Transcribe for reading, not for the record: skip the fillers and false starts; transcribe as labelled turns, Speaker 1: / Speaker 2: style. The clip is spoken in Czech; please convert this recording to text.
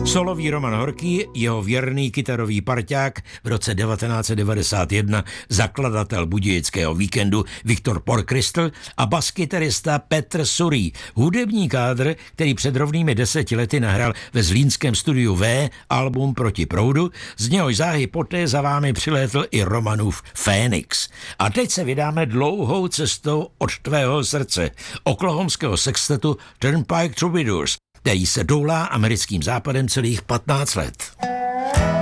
Speaker 1: Solový Roman Horký, jeho věrný kytarový parťák, v roce 1991 zakladatel budějického víkendu Viktor Porkristl a baskytarista Petr Surý, hudební kádr, který před rovnými 10 lety nahrál ve zlínském studiu V album Proti proudu, z něhož záhy poté za vámi přilétl i Romanův Fénix. A teď se vydáme dlouhou cestou od tvého srdce, oklahomského sextetu Turnpike Troubadours, který se doulá americkým západem celých 15 let.